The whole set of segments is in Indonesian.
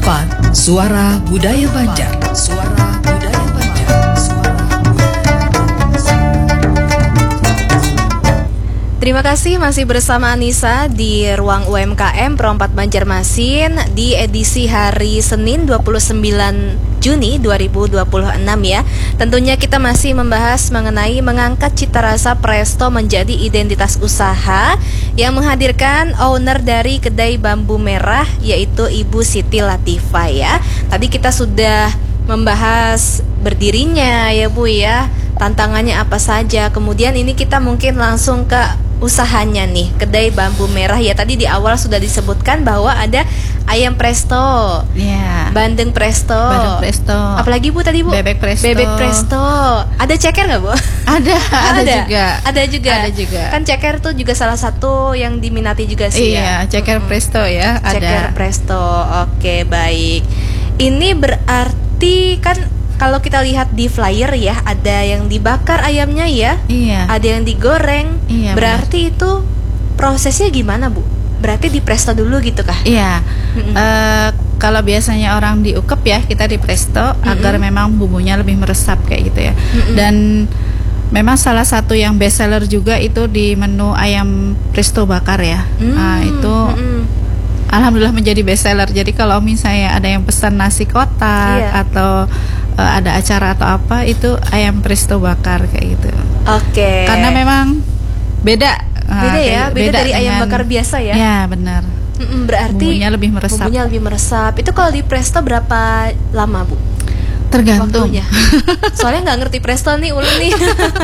107,8 Suara Budaya Banjar. Suara Budaya Banjar. Terima kasih masih bersama Anissa di Ruang UMKM Pro 4 Banjarmasin di edisi hari Senin 29 Juni 2026 ya. Tentunya kita masih membahas mengenai mengangkat cita rasa Presto menjadi identitas usaha yang menghadirkan owner dari kedai bambu merah yaitu Ibu Siti Latifah ya. Tadi kita sudah membahas berdirinya ya Bu ya, tantangannya apa saja. Kemudian ini kita mungkin langsung ke usahanya nih, kedai bambu merah ya. Tadi di awal sudah disebutkan bahwa ada ayam presto, bandeng presto, apalagi Bu tadi Bu? Bebek presto. Ada ceker nggak Bu? Ada juga. Kan ceker tuh juga salah satu yang diminati juga sih ya. Iya, ceker presto ya. Ceker presto, oke baik. Ini berarti kan kalau kita lihat di flyer ya, ada yang dibakar ayamnya ya, ada yang digoreng. Berarti itu prosesnya gimana Bu? Berarti di presto dulu gitu kah? Iya. Kalau biasanya orang diukep ya, kita di presto agar memang bumbunya lebih meresap kayak gitu ya. Dan memang salah satu yang best seller juga itu di menu ayam presto bakar ya. Itu alhamdulillah menjadi best seller. Jadi kalau misalnya ada yang pesan nasi kotak atau ada acara atau apa, itu ayam presto bakar kayak gitu. Oke. Karena memang beda dari ayam bakar biasa ya. Ya benar. Berarti bumbunya lebih meresap. Itu kalau di presto berapa lama Bu? Tergantung. Soalnya nggak ngerti presto nih ulun nih.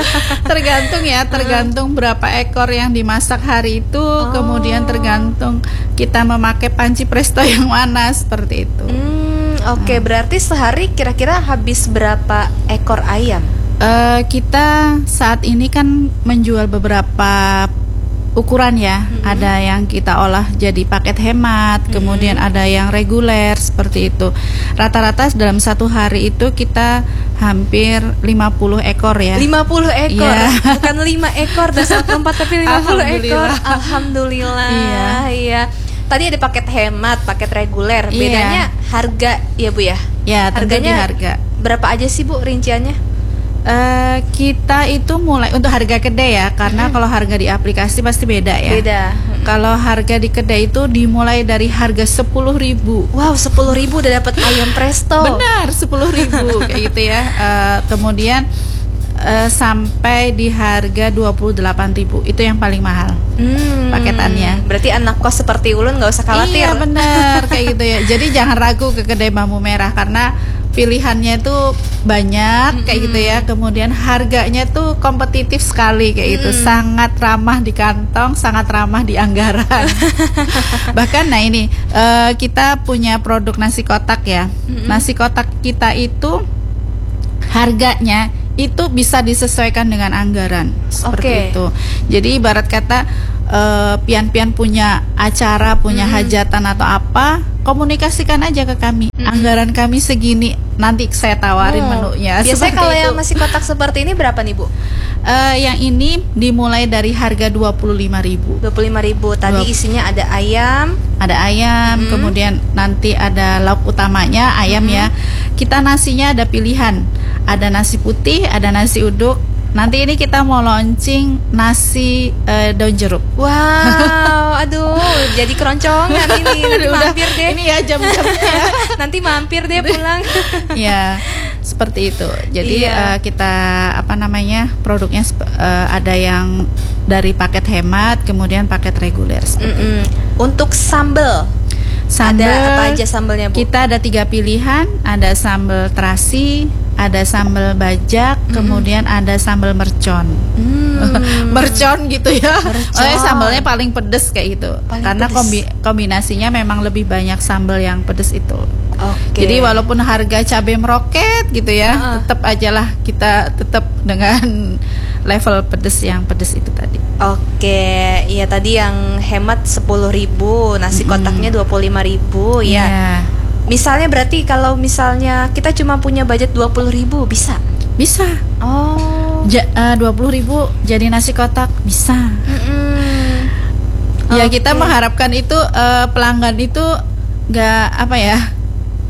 Tergantung berapa ekor yang dimasak hari itu. Kemudian tergantung kita memakai panci presto yang mana, seperti itu. Oke, berarti sehari kira-kira habis berapa ekor ayam? Kita saat ini kan menjual beberapa ukuran ya. Ada yang kita olah jadi paket hemat, kemudian ada yang reguler seperti itu. Rata-rata dalam satu hari itu kita hampir 50 ekor ya. 50 ekor? Ya. Bukan 5 ekor dasar tempat, tapi 50 ekor. Alhamdulillah. Iya. Tadi ada paket hemat, paket reguler. Bedanya harga ya Bu ya? Ya, harganya harga. Berapa aja sih Bu rinciannya? Kita itu mulai untuk harga kedai ya, karena kalau harga di aplikasi pasti beda ya. Beda. Kalau harga di kedai itu dimulai dari harga 10.000. Wow, 10.000 udah dapat ayam presto. Benar, 10.000 kayak gitu ya. Kemudian sampai di harga 28.000, itu yang paling mahal paketannya. Berarti anak kos seperti ulun nggak usah khawatir. Iya benar kayak gitu ya. Jadi jangan ragu ke kedai bambu merah karena pilihannya itu banyak kayak gitu ya. Kemudian harganya tuh kompetitif sekali kayak gitu. Sangat ramah di kantong, sangat ramah di anggaran. Bahkan nah ini kita punya produk nasi kotak ya. Nasi kotak kita itu harganya itu bisa disesuaikan dengan anggaran seperti itu. Jadi ibarat kata pian-pian punya acara, punya hajatan atau apa, komunikasikan aja ke kami. Anggaran kami segini, nanti saya tawarin menunya. Biasanya kalau yang nasi kotak seperti ini berapa nih Bu? Yang ini dimulai dari harga 25.000. 25.000. Tadi isinya ada ayam. Kemudian nanti ada lauk utamanya ayam ya. Kita nasinya ada pilihan. Ada nasi putih, ada nasi uduk. Nanti ini kita mau launching nasi daun jeruk. Wow, aduh, jadi keroncongan ini. Nanti mampir deh. Ini ya jam-jamnya. Nanti mampir deh pulang. Ya, seperti itu. Jadi kita produknya ada yang dari paket hemat, kemudian paket reguler. Untuk sambal ada apa aja sambalnya Bu? Kita ada 3 pilihan. Ada sambal terasi, ada sambal bajak, kemudian ada sambal mercon. Mercon gitu ya. Sambalnya paling pedes kayak gitu. Karena kombinasinya memang lebih banyak sambal yang pedes itu. Jadi walaupun harga cabai meroket gitu ya, tetap ajalah kita tetap dengan level pedes yang pedes itu tadi. Iya tadi yang hemat 10.000, nasi kotaknya 25.000 ya. Misalnya berarti kalau misalnya kita cuma punya budget 20.000 bisa? Bisa. 20.000 jadi nasi kotak bisa. Ya kita mengharapkan itu pelanggan itu nggak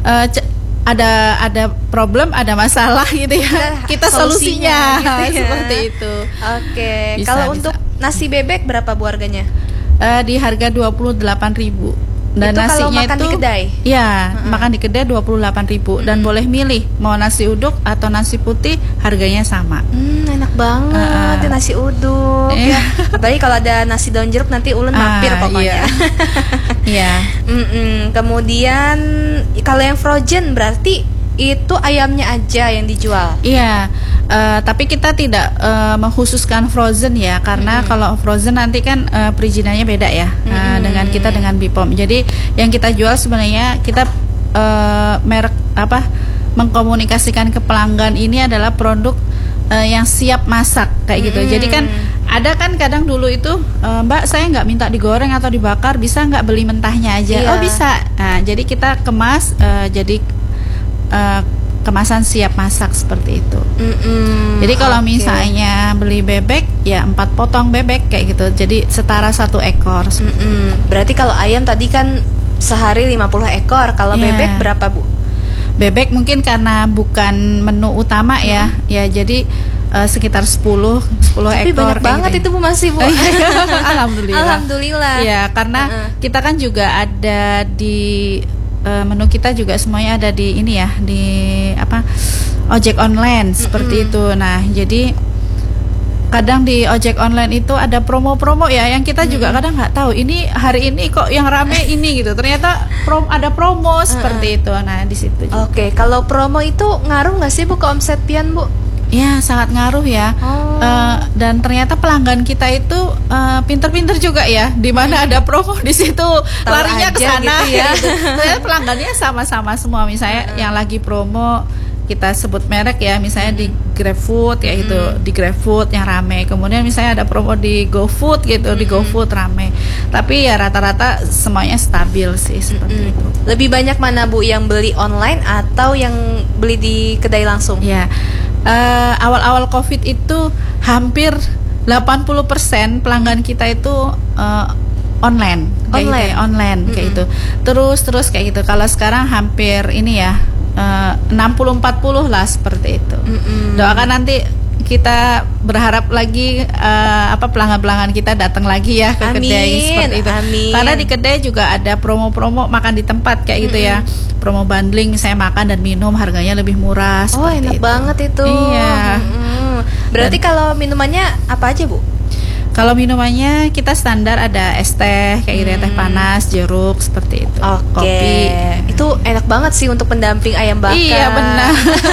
ada problem, ada masalah gitu ya. Kita solusinya gitu ya. seperti itu. Oke. Bisa, Kalau bisa. untuk nasi bebek berapa Bu harganya? Di harga 28.000. Dan Itu kalau nasinya makan itu di kedai? Ya, makan di kedai 28.000 dan boleh milih mau nasi uduk atau nasi putih, harganya sama. Enak banget ya nasi uduk ya. Apalagi kalau ada nasi daun jeruk nanti ulun mampir pokoknya. Iya. Kemudian kalau yang frozen berarti itu ayamnya aja yang dijual. Iya. Tapi kita tidak mengkhususkan frozen ya, karena kalau frozen nanti kan perizinannya beda ya dengan kita dengan BPOM. Jadi yang kita jual sebenarnya kita merek apa, mengkomunikasikan ke pelanggan ini adalah produk yang siap masak kayak gitu. Jadi kan ada kan kadang dulu itu Mbak, saya nggak minta digoreng atau dibakar, bisa nggak beli mentahnya aja? Iya. Oh bisa. Nah, jadi kita kemas jadi kemasan siap masak seperti itu. Jadi kalau misalnya beli bebek ya 4 potong bebek kayak gitu. Jadi setara 1 ekor. Berarti kalau ayam tadi kan sehari 50 ekor. Kalau bebek berapa Bu? Bebek mungkin karena bukan menu utama ya. Ya jadi sekitar 10 Tapi ekor. banyak banget gitu. Itu Bu masih Bu. Alhamdulillah. Alhamdulillah. Ya karena kita kan juga ada di menu kita juga semuanya ada di ini ya, di apa, ojek online seperti itu. Nah jadi kadang di ojek online itu ada promo-promo ya, yang kita juga kadang nggak tahu ini hari ini kok yang rame ini gitu. Ternyata ada promo seperti itu. Nah di situ. Oke, kalau promo itu ngaruh nggak sih Bu ke omset pian Bu? Ya sangat ngaruh ya. Dan ternyata pelanggan kita itu pinter-pinter juga ya. Di mana ada promo di situ larinya ke sana gitu ya. Ternyata pelanggannya sama-sama semua. Misalnya yang lagi promo, kita sebut merek ya, misalnya di GrabFood ya itu, di GrabFood yang rame. Kemudian misalnya ada promo di GoFood gitu, di GoFood rame. Tapi ya rata-rata semuanya stabil sih seperti itu. Lebih banyak mana Bu, yang beli online atau yang beli di kedai langsung? Ya. Awal-awal COVID itu hampir 80% pelanggan kita itu online kayak gitu ya, online kayak itu. Terus kayak gitu. Kalau sekarang hampir ini ya 60-40 lah seperti itu. Doakan nanti kita berharap lagi pelanggan-pelanggan kita datang lagi ya ke kedai seperti itu. Karena di kedai juga ada promo-promo makan di tempat kayak gitu ya. Promo bundling, misalnya makan dan minum harganya lebih murah. Oh enak itu. banget itu. Iya. Berarti kalau minumannya apa aja Bu? Kalau minumannya kita standar ada es teh kayak gitu ya, teh panas, jeruk seperti itu. Kopi. Itu enak banget sih untuk pendamping ayam bakar. Iya benar.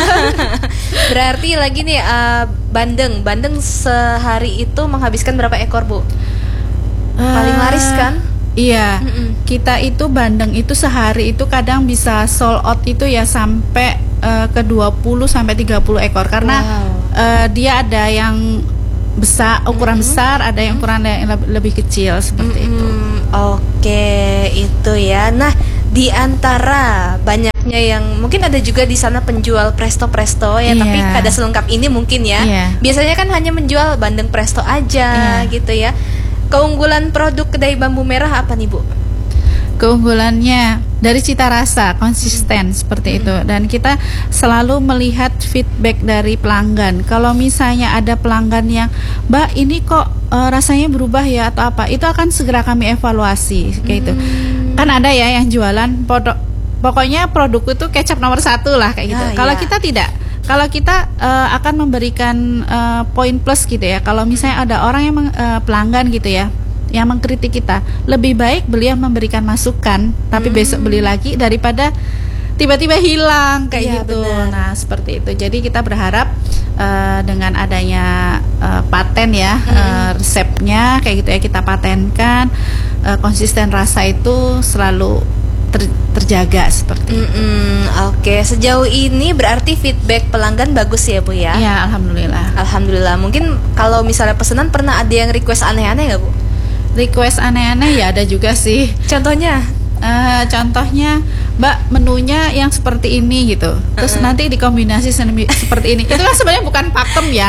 Berarti lagi nih bandeng sehari itu menghabiskan berapa ekor Bu? Paling laris kan? Iya. Kita itu bandeng itu sehari itu kadang bisa sold out itu ya sampai ke 20 sampai 30 ekor karena dia ada yang besar, ukuran besar, ada yang ukuran yang lebih kecil seperti itu. Oke, itu ya. Nah, di antara banyaknya yang mungkin ada juga di sana penjual presto ya, tapi kada selengkap ini mungkin ya. Biasanya kan hanya menjual bandeng presto aja gitu ya. Keunggulan produk kedai Bambu Merah apa nih Bu? Keunggulannya dari cita rasa, konsisten seperti itu. Dan kita selalu melihat feedback dari pelanggan. Kalau misalnya ada pelanggan yang, Mbak ini kok rasanya berubah ya atau apa, itu akan segera kami evaluasi kayak itu. Kan ada ya yang jualan pokoknya produk itu kecap nomor 1 lah kayak gitu. Kalau kita tidak. Kalau kita akan memberikan poin plus gitu ya. Kalau misalnya ada orang yang pelanggan gitu ya, yang mengkritik kita, lebih baik beliau memberikan masukan, tapi besok beli lagi daripada tiba-tiba hilang kayak gitu. Bener. Nah seperti itu. Jadi kita berharap dengan adanya paten ya, resepnya kayak gitu ya, kita patenkan, konsisten rasa itu selalu terjaga seperti itu. Oke, sejauh ini berarti feedback pelanggan bagus ya Bu ya? Ya alhamdulillah. Alhamdulillah. Mungkin kalau misalnya pesanan pernah ada yang request aneh-aneh nggak Bu? Request aneh-aneh ya ada juga sih. Contohnya? Contohnya, Mbak menunya yang seperti ini gitu. Terus nanti dikombinasi seperti ini. Itu kan sebenarnya bukan pakem ya.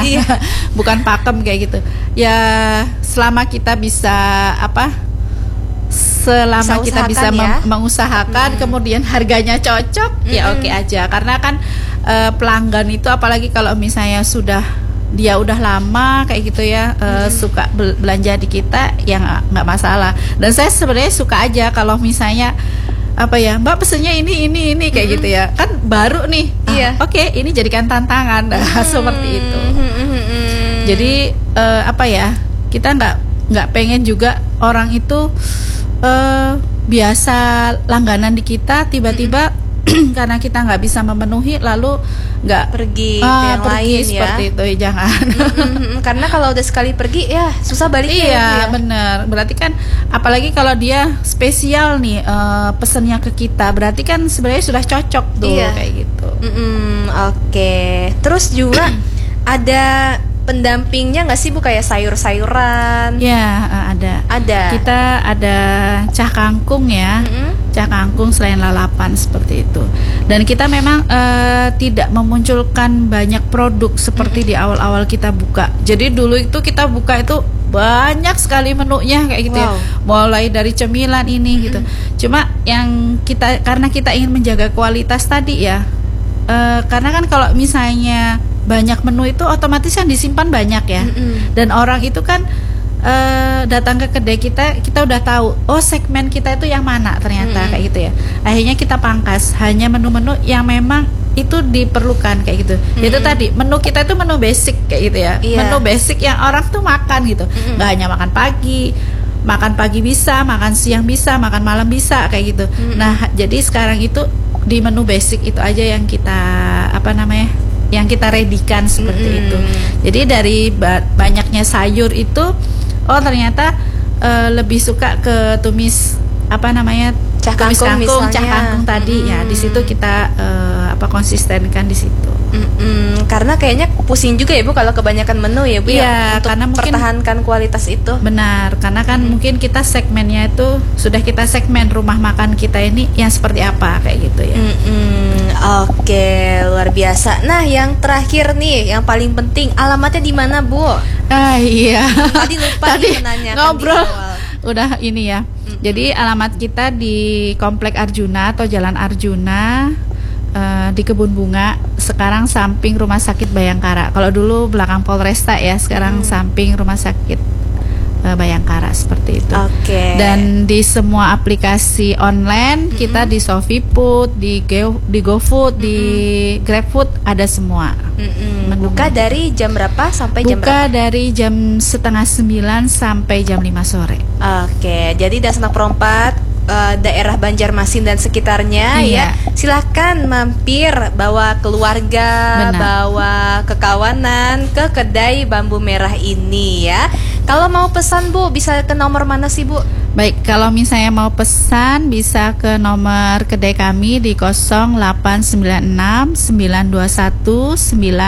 bukan pakem kayak gitu. Ya selama kita bisa selama kita bisa usahakan ya. mengusahakan, kemudian harganya cocok, ya oke aja. Karena kan pelanggan itu apalagi kalau misalnya dia udah lama kayak gitu ya, suka belanja di kita, ya nggak masalah. Dan saya sebenarnya suka aja kalau misalnya apa ya, Mbak pesennya ini kayak gitu ya, kan baru nih, oke, ini jadikan tantangan, seperti itu. Jadi apa ya, kita nggak pengen juga orang itu biasa langganan di kita, tiba-tiba karena kita nggak bisa memenuhi lalu nggak pergi ke yang lain seperti ya. itu, jangan. Karena kalau udah sekali pergi ya susah baliknya. Iya ya. bener, berarti kan apalagi kalau dia spesial nih pesennya ke kita, berarti kan sebenarnya sudah cocok tuh kayak gitu. Oke. Terus juga ada pendampingnya nggak sih Bu, kayak sayur-sayuran? Ya ada. Kita ada cah kangkung ya. Cah kangkung selain lalapan seperti itu. Dan kita memang tidak memunculkan banyak produk seperti di awal-awal kita buka. Jadi dulu itu kita buka itu banyak sekali menunya kayak gitu ya. Mulai dari cemilan ini gitu. Cuma yang karena kita ingin menjaga kualitas tadi ya. Karena kan kalau misalnya banyak menu itu otomatis kan disimpan banyak ya. Dan orang itu kan datang ke kedai kita udah tahu, oh segmen kita itu yang mana ternyata kayak gitu ya. Akhirnya kita pangkas hanya menu-menu yang memang itu diperlukan kayak gitu. Itu tadi menu kita itu menu basic kayak gitu ya. Menu basic yang orang tuh makan gitu. Nggak hanya makan pagi bisa, makan siang bisa, makan malam bisa kayak gitu. Nah, jadi sekarang itu di menu basic itu aja yang kita yang kita readykan seperti itu. Jadi dari banyaknya sayur itu, oh ternyata lebih suka ke tumis cah kangkung tadi ya. Di situ kita konsistenkan di situ. Karena kayaknya pusing juga ya Bu kalau kebanyakan menu ya Bu ya, untuk karena mungkin pertahankan kualitas itu. Benar, karena kan mungkin kita segmennya itu sudah kita segmen rumah makan kita ini yang seperti apa kayak gitu ya. Oke, luar biasa. Nah, yang terakhir nih, yang paling penting, alamatnya di mana Bu? Iya. Tadi lupa menanyakan ngobrol. di awal. Udah ini ya. Jadi alamat kita di Komplek Arjuna atau Jalan Arjuna, di Kebun Bunga, sekarang samping Rumah Sakit Bayangkara. Kalau dulu belakang Polresta ya, sekarang samping Rumah Sakit Bayangkara seperti itu. Dan di semua aplikasi online kita di ShopeeFood, di GoFood, di GrabFood ada semua. Buka dari jam berapa sampai jam berapa? Buka dari jam 8:30 sampai jam 5 sore. Oke, jadi Dasanak Perompat, daerah Banjarmasin dan sekitarnya ya, silahkan mampir bawa keluarga, bawa kekawanan ke kedai Bambu Merah ini ya. Kalau mau pesan Bu, bisa ke nomor mana sih Bu? Baik, kalau misalnya mau pesan bisa ke nomor kedai kami di 0896 921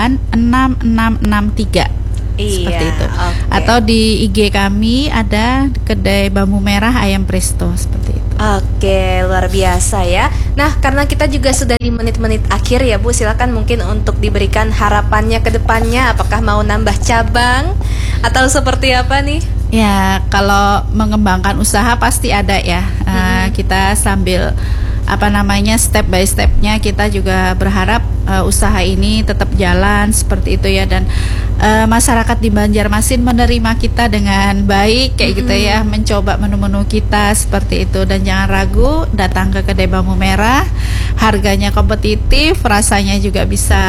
96663. Seperti itu. Atau di IG kami ada kedai Bambu Merah Ayam Presto seperti itu. Oke, luar biasa ya. Nah, karena kita juga sudah di menit-menit akhir ya Bu, silakan mungkin untuk diberikan harapannya ke depannya, apakah mau nambah cabang atau seperti apa nih? Ya, kalau mengembangkan usaha pasti ada ya. Kita sambil step by stepnya kita juga berharap usaha ini tetap jalan seperti itu ya, dan masyarakat di Banjarmasin menerima kita dengan baik kayak gitu ya, mencoba menu-menu kita seperti itu. Dan jangan ragu datang ke kedai Bambu Merah, harganya kompetitif, rasanya juga bisa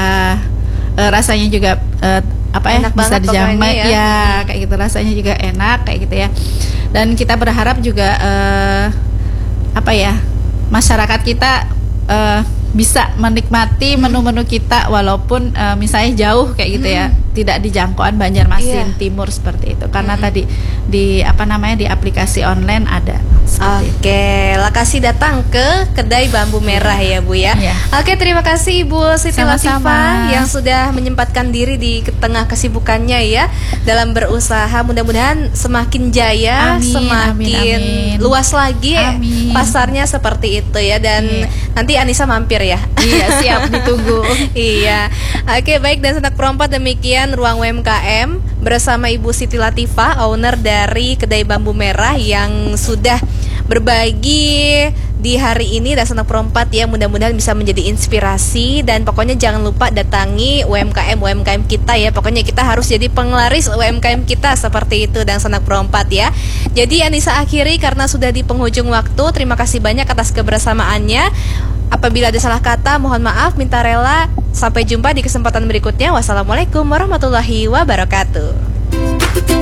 enak bisa dijamin ya. Kayak gitu, rasanya juga enak kayak gitu ya. Dan kita berharap juga masyarakat kita bisa menikmati menu-menu kita walaupun misalnya jauh kayak gitu ya, tidak di jangkauan Banjarmasin Timur seperti itu, karena tadi di di aplikasi online ada. Oke, lokasi datang ke kedai Bambu Merah ya Bu ya. Oke, terima kasih Ibu Siti Latifah yang sudah menyempatkan diri di tengah kesibukannya ya dalam berusaha. Mudah-mudahan semakin jaya, semakin luas lagi pasarnya seperti itu ya. Dan nanti Anissa mampir ya. Iya, siap, ditunggu. Iya. Oke, baik, dan Dasanak Perompat, demikian Ruang UMKM bersama Ibu Siti Latifah, owner dari kedai Bambu Merah yang sudah berbagi di hari ini dan Sanak Pro 4 ya. Mudah-mudahan bisa menjadi inspirasi, dan pokoknya jangan lupa datangi UMKM kita ya. Pokoknya kita harus jadi penglaris UMKM kita seperti itu dan Sanak Pro 4 ya. Jadi Anissa akhiri karena sudah di penghujung waktu. Terima kasih banyak atas kebersamaannya. Apabila ada salah kata mohon maaf, minta rela. Sampai jumpa di kesempatan berikutnya. Wassalamualaikum warahmatullahi wabarakatuh.